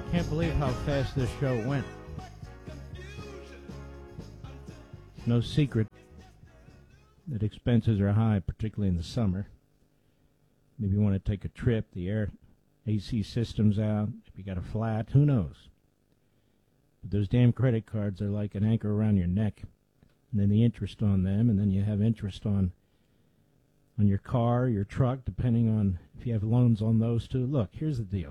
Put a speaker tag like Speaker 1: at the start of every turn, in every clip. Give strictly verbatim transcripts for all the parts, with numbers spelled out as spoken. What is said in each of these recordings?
Speaker 1: Can't believe how fast this show went. No secret that expenses are high, particularly in the summer. Maybe you want to take a trip, the air A C system's out, if you got a flat, who knows? But those damn credit cards are like an anchor around your neck. And then the interest on them, and then you have interest on on your car, your truck, depending on if you have loans on those two. Look, here's the deal.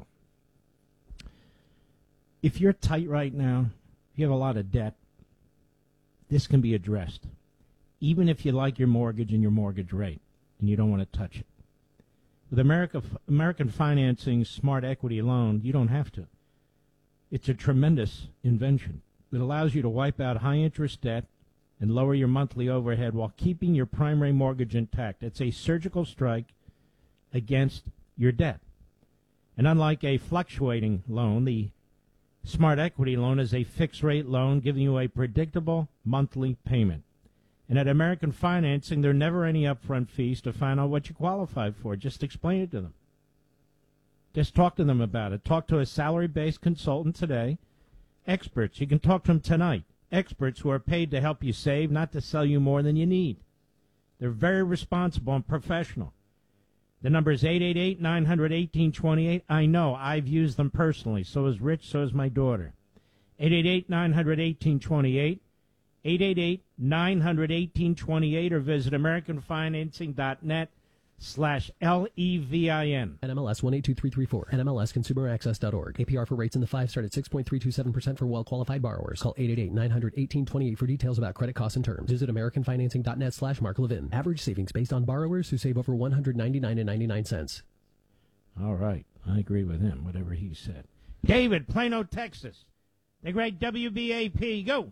Speaker 1: If you're tight right now, if you have a lot of debt, this can be addressed. Even if you like your mortgage and your mortgage rate, and you don't want to touch it. With America, American Financing Smart Equity Loan, you don't have to. It's a tremendous invention that allows you to wipe out high-interest debt and lower your monthly overhead while keeping your primary mortgage intact. It's a surgical strike against your debt. And unlike a fluctuating loan, the Smart Equity Loan is a fixed-rate loan giving you a predictable monthly payment. And at American Financing, there are never any upfront fees to find out what you qualify for. Just explain it to them. Just talk to them about it. Talk to a salary-based consultant today. Experts. You can talk to them tonight. Experts who are paid to help you save, not to sell you more than you need. They're very responsible and professional. The number is eight eight eight, nine hundred, eighteen twenty-eight. I know. I've used them personally. So is Rich. So is my daughter. eight eight eight, nine hundred, eighteen twenty-eight. eight eight eight, nine hundred, eighteen twenty-eight or visit americanfinancing.net slash L-E-V-I-N.
Speaker 2: N M L S one eight two three three four. N M L S consumer access dot org. A P R for rates in the five start at six point three two seven percent for well-qualified borrowers. Call eight eight eight, nine hundred, eighteen twenty-eight for details about credit costs and terms. Visit americanfinancing.net slash Mark Levin. Average savings based on borrowers who save over one hundred ninety-nine dollars and ninety-nine cents.
Speaker 1: All right. I agree with him, whatever he said. David, Plano, Texas. The great W B A P. Go.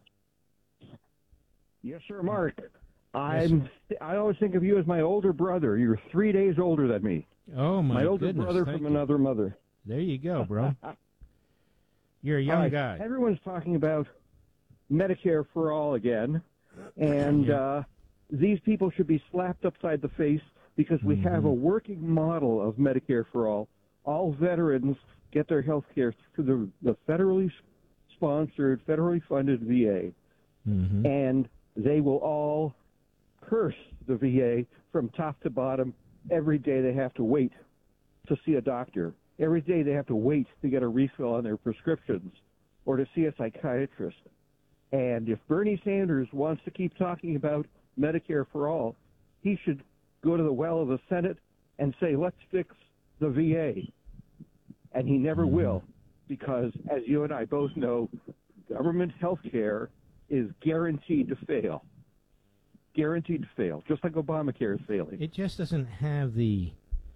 Speaker 3: Yes, sir, Mark. I'm. I always think of you as my older brother. You're three days older than me.
Speaker 1: Oh, my
Speaker 3: My older
Speaker 1: goodness.
Speaker 3: brother
Speaker 1: Thank
Speaker 3: from
Speaker 1: you.
Speaker 3: another mother.
Speaker 1: There you go, bro. You're a young
Speaker 3: All right,
Speaker 1: guy.
Speaker 3: Everyone's talking about Medicare for all again, and
Speaker 1: Yeah.
Speaker 3: uh, these people should be slapped upside the face because we
Speaker 1: Mm-hmm.
Speaker 3: have a working model of Medicare for all. All veterans get their health care through the, the federally sponsored, federally funded V A,
Speaker 1: Mm-hmm.
Speaker 3: and they will all curse the V A from top to bottom every day they have to wait to see a doctor. Every day they have to wait to get a refill on their prescriptions or to see a psychiatrist. And if Bernie Sanders wants to keep talking about Medicare for all, he should go to the well of the Senate and say, let's fix the V A. And he never
Speaker 1: Mm-hmm.
Speaker 3: will, because as you and I both know, government health care is guaranteed to fail. Guaranteed to fail, just like Obamacare is failing.
Speaker 1: It just doesn't have the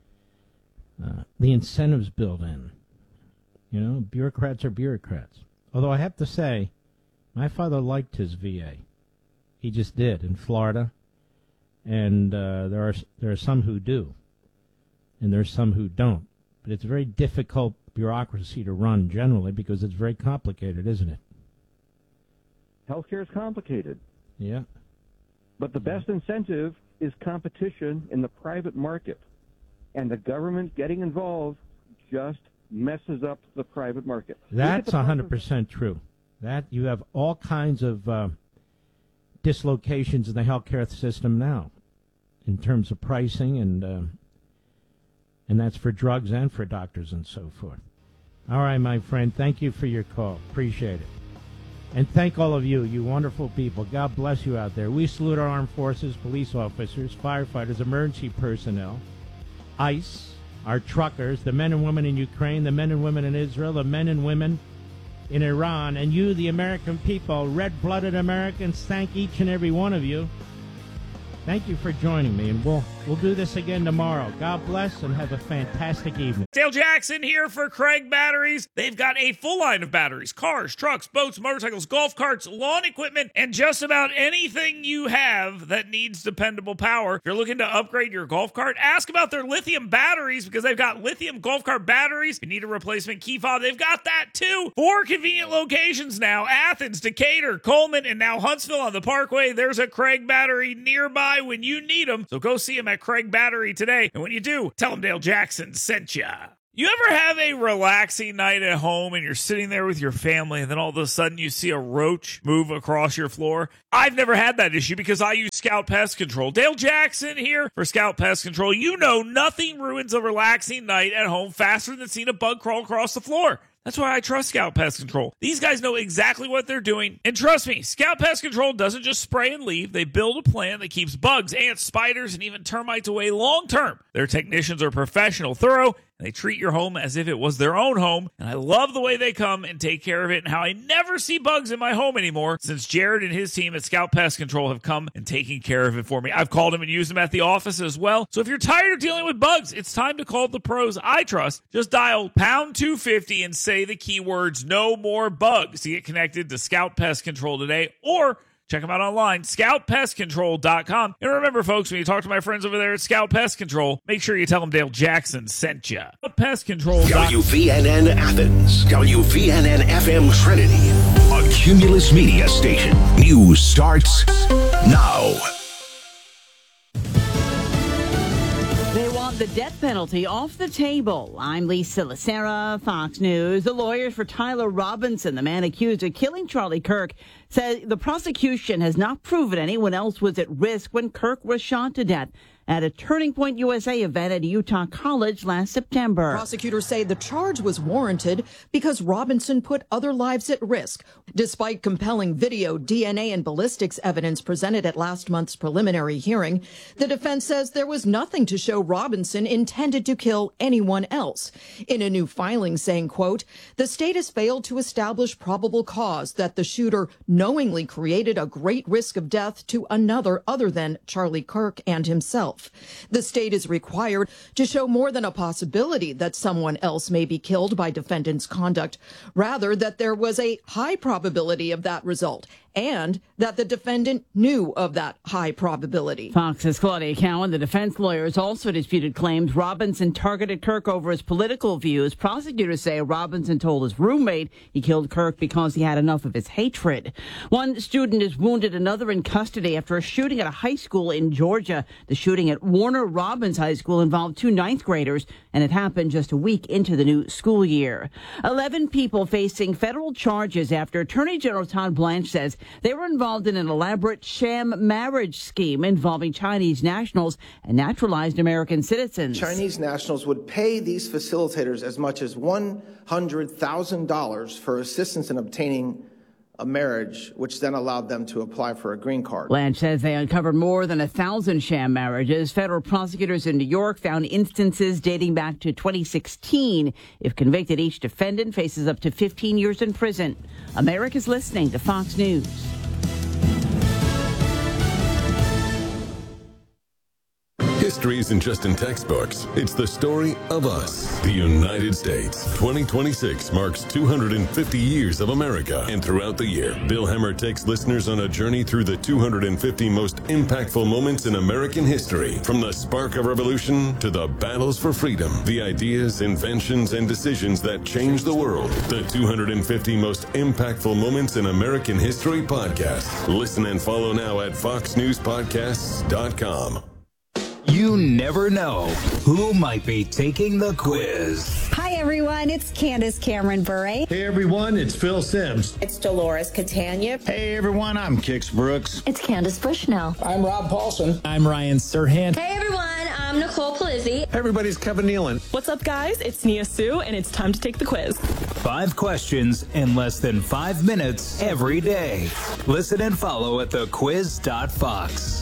Speaker 1: uh, the incentives built in. You know, bureaucrats are bureaucrats. Although I have to say, my father liked his V A. He just did in Florida, and uh, there are there are some who do, and there are some who don't. But it's a very difficult bureaucracy to run generally because it's very complicated, isn't it?
Speaker 3: Healthcare is complicated.
Speaker 1: Yeah.
Speaker 3: But the best incentive is competition in the private market. And the government getting involved just messes up the private market.
Speaker 1: That's
Speaker 3: Look at the
Speaker 1: one hundred percent true. That you have all kinds of uh, dislocations in the healthcare system now in terms of pricing, and uh, and that's for drugs and for doctors and so forth. All right, my friend, thank you for your call. Appreciate it. And thank all of you, you wonderful people. God bless you out there. We salute our armed forces, police officers, firefighters, emergency personnel, ICE, our truckers, the men and women in Ukraine, the men and women in Israel, the men and women in Iran, and you, the American people, red-blooded Americans, thank each and every one of you. Thank you for joining me, and we'll we'll do this again tomorrow. God bless, and have a fantastic evening.
Speaker 4: Dale Jackson here for Craig Batteries. They've got a full line of batteries, cars, trucks, boats, motorcycles, golf carts, lawn equipment, and just about anything you have that needs dependable power. If you're looking to upgrade your golf cart, ask about their lithium batteries because they've got lithium golf cart batteries. If you need a replacement key fob, they've got that too. Four convenient locations now: Athens, Decatur, Coleman, and now Huntsville on the Parkway. There's a Craig Battery nearby when you need them. So go see them at Craig Battery today. And when you do, tell them Dale Jackson sent ya. You ever have a relaxing night at home and you're sitting there with your family and then all of a sudden you see a roach move across your floor? I've never had that issue because I use Scout Pest Control. Dale Jackson here for Scout Pest Control. You know nothing ruins a relaxing night at home faster than seeing a bug crawl across the floor. That's why I trust Scout Pest Control. These guys know exactly what they're doing. And trust me, Scout Pest Control doesn't just spray and leave. They build a plan that keeps bugs, ants, spiders, and even termites away long term. Their technicians are professional, thorough, and they treat your home as if it was their own home. And I love the way they come and take care of it and how I never see bugs in my home anymore since Jared and his team at Scout Pest Control have come and taken care of it for me. I've called them and used them at the office as well. So if you're tired of dealing with bugs, it's time to call the pros I trust. Just dial pound two fifty and say the keywords no more bugs to get connected to Scout Pest Control today, or check them out online, scout pest control dot com. And remember, folks, when you talk to my friends over there at Scout Pest Control, make sure you tell them Dale Jackson sent you. Pest Control.
Speaker 5: W V N N Athens, W V N N F M Trinity, a Cumulus Media station. News starts now.
Speaker 6: They want the death penalty off the table. I'm Lisa Lacera, Fox News. The lawyers for Tyler Robinson, the man accused of killing Charlie Kirk, said the prosecution has not proven anyone else was at risk when Kirk was shot to death at a Turning Point U S A event at Utah College last September.
Speaker 7: Prosecutors say the charge was warranted because Robinson put other lives at risk. Despite compelling video, D N A, and ballistics evidence presented at last month's preliminary hearing, the defense says there was nothing to show Robinson intended to kill anyone else. In a new filing saying, quote, the state has failed to establish probable cause that the shooter knowingly created a great risk of death to another other than Charlie Kirk and himself. The state is required to show more than a possibility that someone else may be killed by defendant's conduct, rather that there was a high probability of that result and that the defendant knew of that high probability.
Speaker 6: Fox's Claudia Cowan, the defense lawyers, also disputed claims Robinson targeted Kirk over his political views. Prosecutors say Robinson told his roommate he killed Kirk because he had enough of his hatred. One student is wounded, another in custody after a shooting at a high school in Georgia. The shooting at Warner Robins High School involved two ninth graders, and it happened just a week into the new school year. Eleven people facing federal charges after Attorney General Todd Blanche says they were involved in an elaborate sham marriage scheme involving Chinese nationals and naturalized American citizens.
Speaker 8: Chinese nationals would pay these facilitators as much as one hundred thousand dollars for assistance in obtaining a marriage, which then allowed them to apply for a green card.
Speaker 6: Blanche says they uncovered more than a thousand sham marriages. Federal prosecutors in New York found instances dating back to twenty sixteen. If convicted, each defendant faces up to fifteen years in prison. America's listening to Fox News.
Speaker 9: History isn't just in textbooks. It's the story of us, the United States. twenty twenty-six marks two hundred fifty years of America. And throughout the year, Bill Hemmer takes listeners on a journey through the two hundred fifty most impactful moments in American history. From the spark of revolution to the battles for freedom, the ideas, inventions, and decisions that changed the world. The two hundred fifty most impactful moments in American history podcast. Listen and follow now at fox news podcasts dot com.
Speaker 10: You never know who might be taking the quiz.
Speaker 11: Hi, everyone. It's Candace Cameron Bure.
Speaker 12: Hey, everyone. It's Phil Sims.
Speaker 13: It's Dolores Catania.
Speaker 14: Hey, everyone. I'm Kix Brooks.
Speaker 15: It's Candace Bushnell.
Speaker 16: I'm Rob Paulson.
Speaker 17: I'm Ryan Serhant.
Speaker 18: Hey, everyone. I'm Nicole Palizzi.
Speaker 19: Hey, everybody. It's Kevin Nealon.
Speaker 20: What's up, guys? It's Nia Sue, and it's time to take the quiz.
Speaker 10: Five questions in less than five minutes every day. Listen and follow at the quiz dot fox.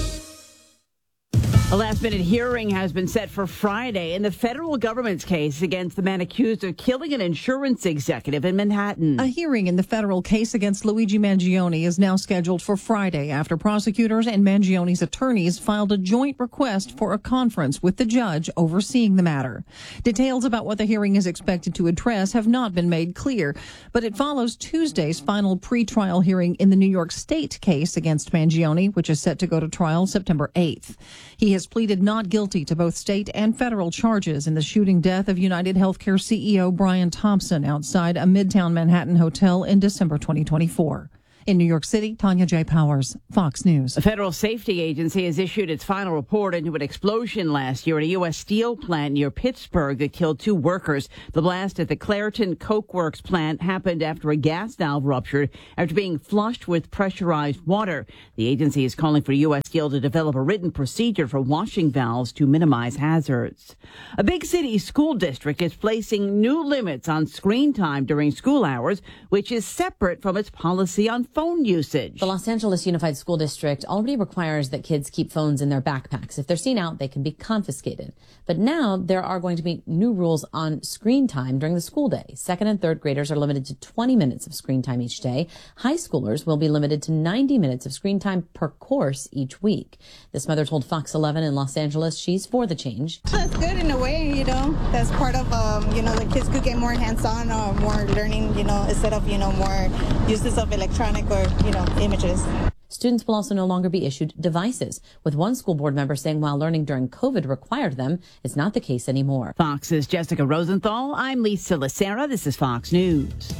Speaker 6: A last-minute hearing has been set for Friday in the federal government's case against the man accused of killing an insurance executive in Manhattan.
Speaker 21: A hearing in the federal case against Luigi Mangione is now scheduled for Friday after prosecutors and Mangione's attorneys filed a joint request for a conference with the judge overseeing the matter. Details about what the hearing is expected to address have not been made clear, but it follows Tuesday's final pretrial hearing in the New York State case against Mangione, which is set to go to trial September eighth. He has pleaded not guilty to both state and federal charges in the shooting death of United Healthcare C E O Brian Thompson outside a Midtown Manhattan hotel in December twenty twenty-four. In New York City, Tanya J. Powers, Fox News.
Speaker 6: The Federal Safety Agency has issued its final report into an explosion last year at a U S steel plant near Pittsburgh that killed two workers. The blast at the Clairton Coke Works plant happened after a gas valve ruptured after being flushed with pressurized water. The agency is calling for U S Steel to develop a written procedure for washing valves to minimize hazards. A big city school district is placing new limits on screen time during school hours, which is separate from its policy on phone usage.
Speaker 15: The Los Angeles Unified School District already requires that kids keep phones in their backpacks. If they're seen out, they can be confiscated. But now there are going to be new rules on screen time during the school day. Second and third graders are limited to twenty minutes of screen time each day. High schoolers will be limited to ninety minutes of screen time per course each week. This mother told Fox eleven in Los Angeles she's for the change.
Speaker 16: That's good in a way, you know. That's part of, um, you know, the kids could get more hands-on or more learning, you know, instead of, you know, more uses of electronic or, you know, images.
Speaker 15: Students will also no longer be issued devices, with one school board member saying while learning during COVID required them, it's not the case anymore.
Speaker 6: Fox's Jessica Rosenthal. I'm Lisa Lacera. This is Fox News.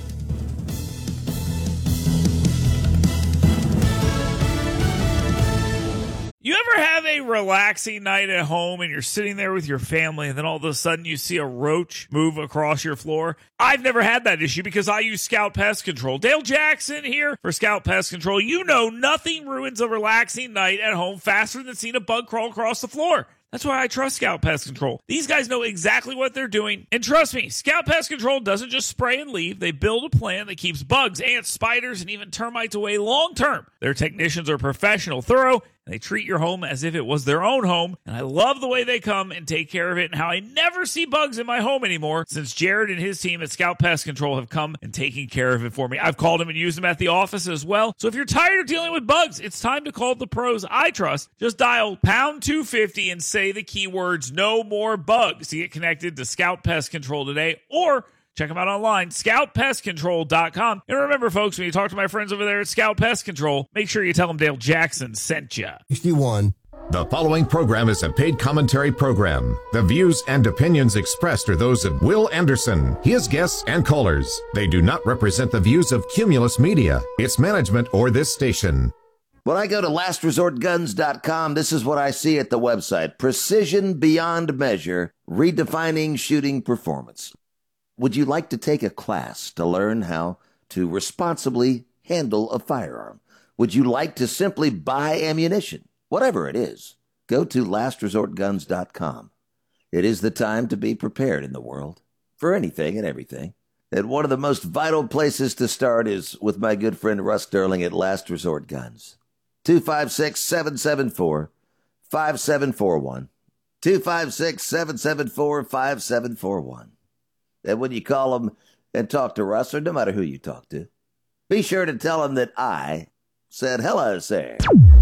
Speaker 4: You ever have a relaxing night at home and you're sitting there with your family and then all of a sudden you see a roach move across your floor? I've never had that issue because I use Scout Pest Control. Dale Jackson here for Scout Pest Control. You know nothing ruins a relaxing night at home faster than seeing a bug crawl across the floor. That's why I trust Scout Pest Control. These guys know exactly what they're doing. And trust me, Scout Pest Control doesn't just spray and leave. They build a plan that keeps bugs, ants, spiders, and even termites away long term. Their technicians are professional, thorough, and they treat your home as if it was their own home. And I love the way they come and take care of it and how I never see bugs in my home anymore since Jared and his team at Scout Pest Control have come and taken care of it for me. I've called them and used them at the office as well. So if you're tired of dealing with bugs, it's time to call the pros I trust. Just dial pound two fifty and say the keywords no more bugs to get connected to Scout Pest Control today, or check them out online, scout pest control dot com. And remember, folks, when you talk to my friends over there at Scout Pest Control, make sure you tell them Dale Jackson sent you.
Speaker 17: sixty-one.
Speaker 5: The following program is a paid commentary program. The views and opinions expressed are those of Will Anderson, his guests, and callers. They do not represent the views of Cumulus Media, its management, or this station.
Speaker 19: When I go to last resort guns dot com, this is what I see at the website. Precision beyond measure, redefining shooting performance. Would you like to take a class to learn how to responsibly handle a firearm? Would you like to simply buy ammunition? Whatever it is, go to last resort guns dot com. It is the time to be prepared in the world for anything and everything. And one of the most vital places to start is with my good friend Russ Sterling at Last Resort Guns. two five six, seven seven four, five seven four one. two five six, seven seven four, five seven four one. And when you call him and talk to Russ, or no matter who you talk to, be sure to tell him that I said hello, sir.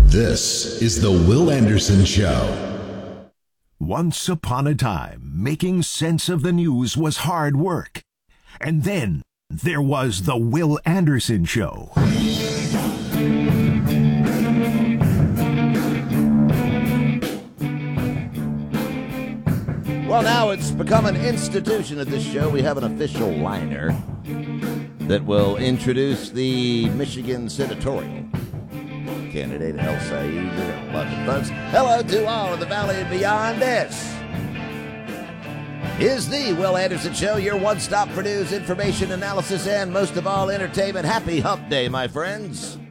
Speaker 5: This is the Will Anderson Show. Once upon a time, making sense of the news was hard work. And then there was the Will Anderson Show.
Speaker 19: Well, now it's become an institution at this show. We have an official liner that will introduce the Michigan senatorial candidate, El Said. You're going to love it, folks. Hello to all of the Valley and beyond. This is the Will Anderson Show, your one-stop for news, information, analysis, and most of all, entertainment. Happy Hump Day, my friends.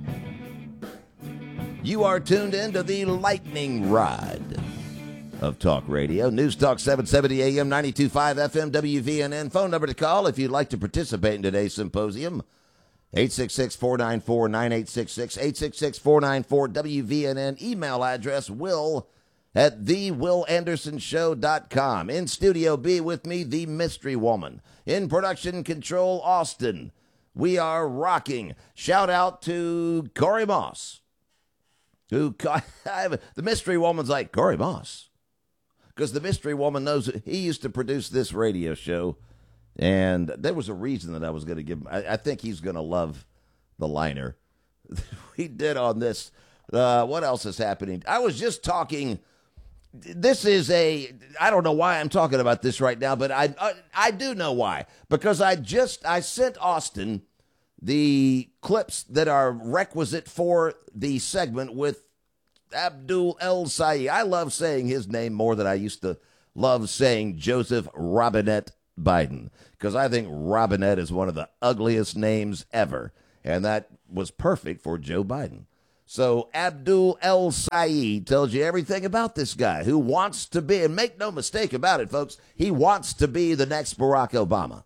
Speaker 19: You are tuned into the lightning rod of talk radio. News Talk seven seventy A M, ninety-two point five F M, W V N N. Phone number to call if you'd like to participate in today's symposium. eight six six, four nine four, nine eight six six, eight six six, four nine four, W V N N. Email address, will at the will anderson show dot com. In Studio B with me, the Mystery Woman. In production control, Austin. We are rocking. Shout out to Corey Moss. Who the Mystery Woman's like, Corey Moss. Because the Mystery Woman knows he used to produce this radio show, and there was a reason that I was going to give him. I, I think he's going to love the liner we did on this. Uh, what else is happening? I was just talking. This is a. I don't know why I'm talking about this right now, but I I, I do know why. Because I just I sent Austin the clips that are requisite for the segment with Abdul El-Sayed. I love saying his name more than I used to love saying Joseph Robinette Biden, because I think Robinette is one of the ugliest names ever, and that was perfect for Joe Biden. So Abdul El-Sayed tells you everything about this guy who wants to be, and make no mistake about it, folks, he wants to be the next Barack Obama.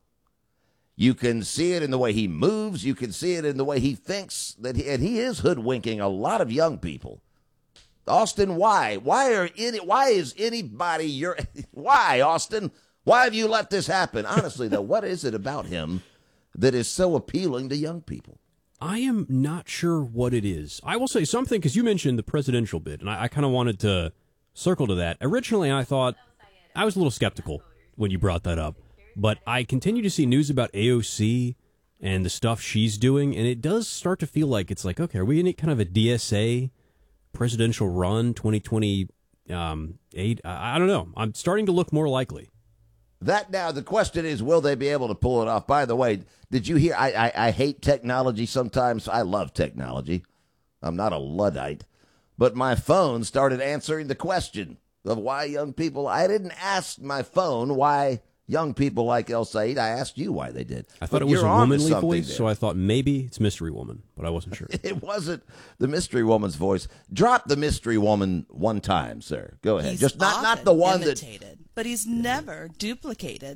Speaker 19: You can see it in the way he moves. You can see it in the way he thinks, that he, and he is hoodwinking a lot of young people. Austin, why? Why are any? Why is anybody your? Why, Austin? Why have you let this happen? Honestly, though, what is it about him that is so appealing to young people?
Speaker 17: I am not sure what it is. I will say something, because you mentioned the presidential bid, and I, I kind of wanted to circle to that. Originally, I thought I was a little skeptical when you brought that up. But I continue to see news about A O C and the stuff she's doing, and it does start to feel like it's like, okay, are we in kind of a D S A presidential run, twenty twenty-eight? Um, I, I don't know. I'm starting to look more likely.
Speaker 19: That now, the question is, will they be able to pull it off? By the way, did you hear? I, I, I hate technology sometimes. I love technology. I'm not a Luddite. But my phone started answering the question of why young people. I didn't ask my phone why young people like El-Sayed. I asked you why they did.
Speaker 17: I thought but it was a womanly voice, there. So I thought maybe it's Mystery Woman, but I wasn't sure.
Speaker 19: It wasn't the Mystery Woman's voice. Drop the Mystery Woman one time, sir. Go ahead.
Speaker 22: He's
Speaker 19: Just not, not the one
Speaker 22: imitated,
Speaker 19: that...
Speaker 22: But he's never duplicated.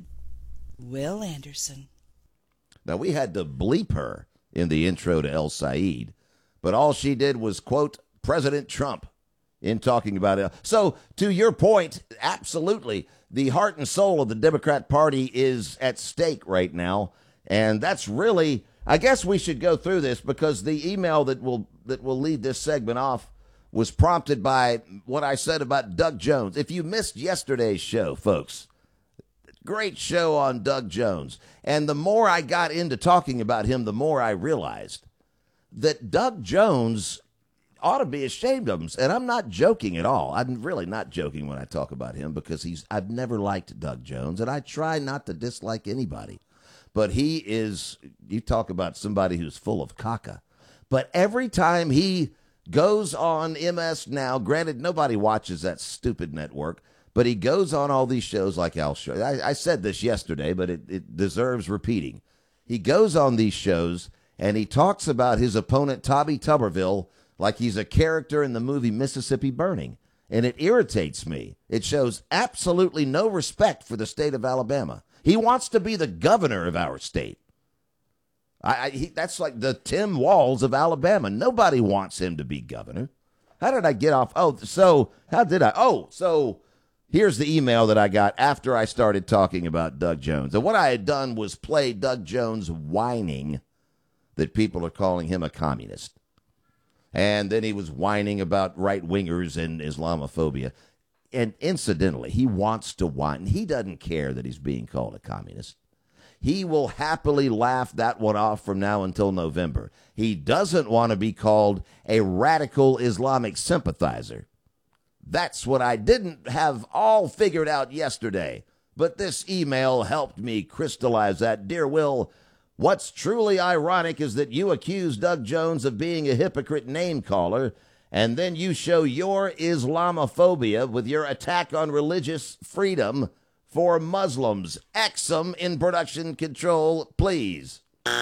Speaker 22: Will Anderson.
Speaker 19: Now, we had to bleep her in the intro to El-Sayed, but all she did was quote President Trump in talking about it. So, to your point, absolutely, the heart and soul of the Democrat Party is at stake right now, and that's really, I guess we should go through this, because the email that will that will lead this segment off was prompted by what I said about Doug Jones. If you missed yesterday's show, folks, great show on Doug Jones, and the more I got into talking about him, the more I realized that Doug Jones ought to be ashamed of him. And I'm not joking at all. I'm really not joking when I talk about him, because he's I've never liked Doug Jones, and I try not to dislike anybody. But he is, you talk about somebody who's full of caca. But every time he goes on M S Now, granted, nobody watches that stupid network, but he goes on all these shows like Al Show. I, I said this yesterday, but it, it deserves repeating. He goes on these shows, and he talks about his opponent, Tommy Tuberville, like he's a character in the movie Mississippi Burning. And it irritates me. It shows absolutely no respect for the state of Alabama. He wants to be the governor of our state. I, I he, that's like the Tim Walz of Alabama. Nobody wants him to be governor. How did I get off? Oh, so how did I? Oh, so here's the email that I got after I started talking about Doug Jones. And what I had done was play Doug Jones whining that people are calling him a communist. And then he was whining about right-wingers and Islamophobia. And incidentally, he wants to whine. He doesn't care that he's being called a communist. He will happily laugh that one off from now until November. He doesn't want to be called a radical Islamic sympathizer. That's what I didn't have all figured out yesterday. But this email helped me crystallize that. Dear Will, what's truly ironic is that you accuse Doug Jones of being a hypocrite name caller, and then you show your Islamophobia with your attack on religious freedom for Muslims. Exum in production control, please.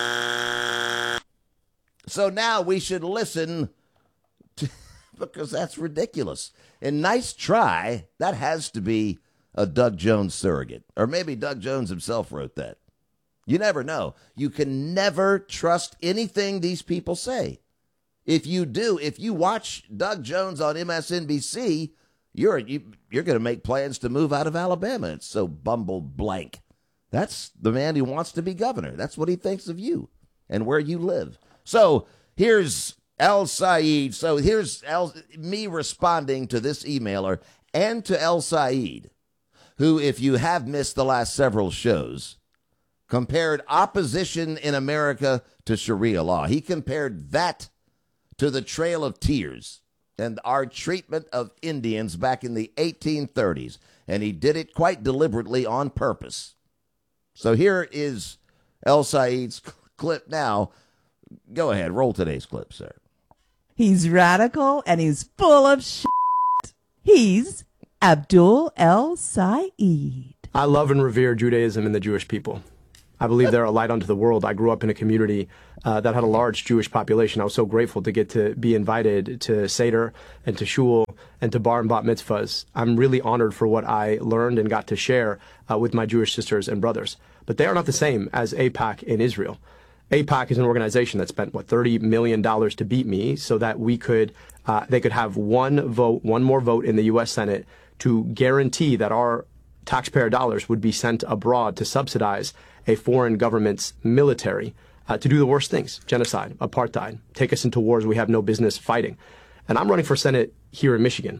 Speaker 19: So now we should listen to, because that's ridiculous. And nice try. That has to be a Doug Jones surrogate. Or maybe Doug Jones himself wrote that. You never know. You can never trust anything these people say. If you do, if you watch Doug Jones on M S N B C, you're you, you're going to make plans to move out of Alabama. It's so bumble blank. That's the man who wants to be governor. That's what he thinks of you and where you live. So here's El-Sayed. So here's El, me responding to this emailer and to El-Sayed, who, if you have missed the last several shows, compared opposition in America to Sharia law. He compared that to the Trail of Tears and our treatment of Indians back in the eighteen thirties. And he did it quite deliberately on purpose. So here is El-Sayed's clip now Go ahead, roll today's clip, sir.
Speaker 2: He's radical and he's full of shit. He's Abdul El-Sayed.
Speaker 3: I love and revere Judaism and the Jewish people. I believe they're a light unto the world. I grew up in a community uh, that had a large Jewish population. I was so grateful to get to be invited to Seder and to Shul and to Bar and Bat mitzvahs. I'm really honored for what I learned and got to share uh, with my Jewish sisters and brothers. But they are not the same as AIPAC in Israel. AIPAC is an organization that spent, what, thirty million dollars to beat me so that we could, uh, they could have one vote, one more vote in the U S Senate to guarantee that our taxpayer dollars would be sent abroad to subsidize a foreign government's military uh, to do the worst things: genocide, apartheid, take us into wars we have no business fighting. And I'm running for Senate here in Michigan.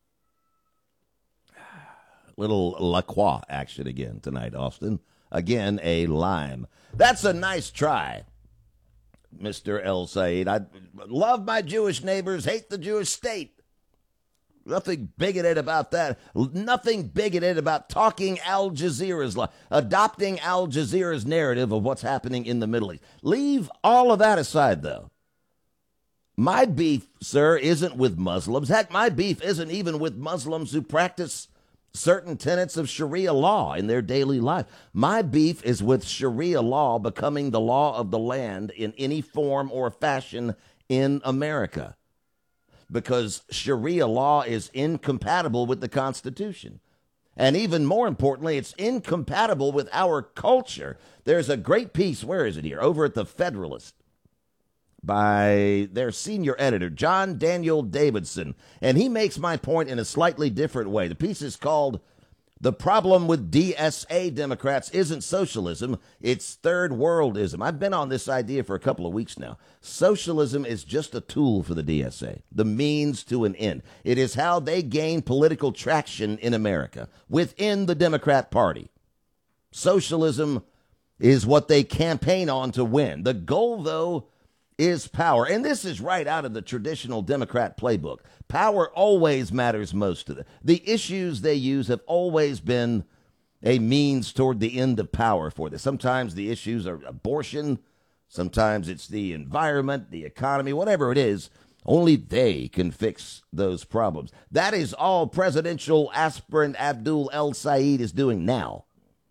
Speaker 19: Little La Croix action again tonight, Austin. Again, a lime. That's a nice try, Mister El-Sayed. I love my Jewish neighbors, hate the Jewish state. Nothing bigoted about that. Nothing bigoted about talking Al Jazeera's, adopting Al Jazeera's narrative of what's happening in the Middle East. Leave all of that aside, though. My beef, sir, isn't with Muslims. Heck, my beef isn't even with Muslims who practice certain tenets of Sharia law in their daily life. My beef is with Sharia law becoming the law of the land in any form or fashion in America, because Sharia law is incompatible with the Constitution. And even more importantly, it's incompatible with our culture. There's a great piece, where is it here? Over at the Federalist, by their senior editor, John Daniel Davidson. And he makes my point in a slightly different way. The piece is called "The Problem with D S A Democrats Isn't Socialism, It's Third Worldism." I've been on this idea for a couple of weeks now. Socialism is just a tool for the D S A, the means to an end. It is how they gain political traction in America within the Democrat Party. Socialism is what they campaign on to win. The goal, though, is power. And this is right out of the traditional Democrat playbook. Power always matters most to them. The issues they use have always been a means toward the end of power for them. Sometimes the issues are abortion. Sometimes it's the environment, the economy, whatever it is. Only they can fix those problems. That is all presidential aspirant Abdul El-Sayed is doing now.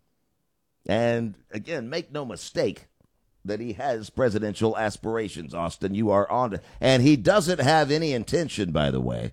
Speaker 19: And again, make no mistake that he has presidential aspirations, Austin. You are on to, and he doesn't have any intention, by the way,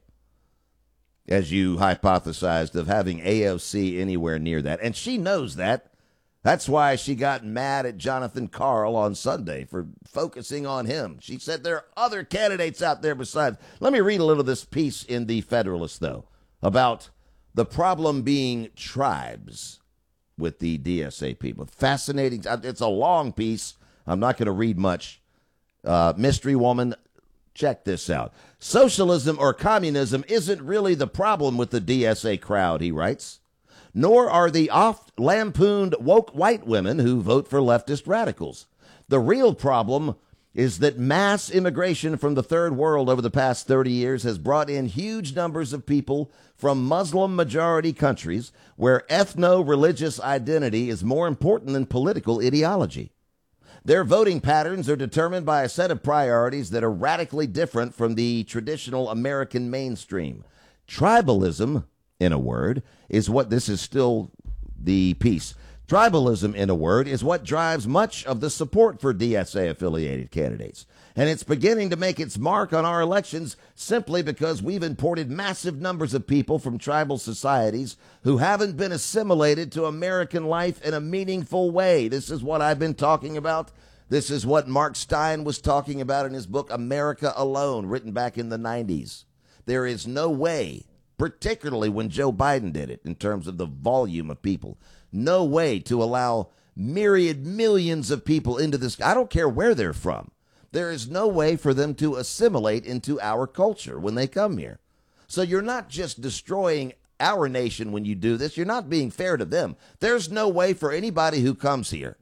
Speaker 19: as you hypothesized, of having A O C anywhere near that. And she knows that. That's why she got mad at Jonathan Karl on Sunday for focusing on him. She said there are other candidates out there besides. Let me read a little of this piece in the Federalist, though, about the problem being tribes with the D S A people. Fascinating. It's a long piece. I'm not going to read much. Uh, Mystery Woman, check this out. Socialism or communism isn't really the problem with the D S A crowd, he writes. Nor are the oft-lampooned woke white women who vote for leftist radicals. The real problem is that mass immigration from the third world over the past thirty years has brought in huge numbers of people from Muslim-majority countries where ethno-religious identity is more important than political ideology. Their voting patterns are determined by a set of priorities that are radically different from the traditional American mainstream. Tribalism, in a word, is what this is still the piece. Tribalism, in a word, is what drives much of the support for D S A-affiliated candidates. And it's beginning to make its mark on our elections simply because we've imported massive numbers of people from tribal societies who haven't been assimilated to American life in a meaningful way. This is what I've been talking about. This is what Mark Steyn was talking about in his book, America Alone, written back in the nineties. There is no way, particularly when Joe Biden did it in terms of the volume of people, no way to allow myriad millions of people into this. I don't care where they're from. There is no way for them to assimilate into our culture when they come here. So you're not just destroying our nation when you do this. You're not being fair to them. There's no way for anybody who comes here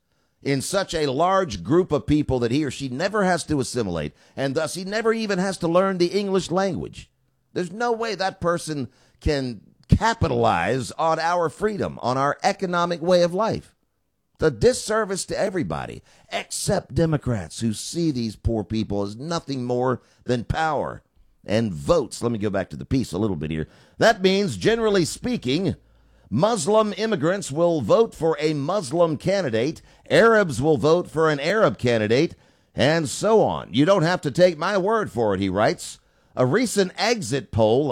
Speaker 19: in such a large group of people that he or she never has to assimilate, and thus he never even has to learn the English language. There's no way that person can capitalize on our freedom, on our economic way of life. The disservice to everybody, except Democrats who see these poor people as nothing more than power and votes. Let me go back to the piece a little bit here. That means, generally speaking, Muslim immigrants will vote for a Muslim candidate, Arabs will vote for an Arab candidate, and so on. You don't have to take my word for it, he writes. A recent exit poll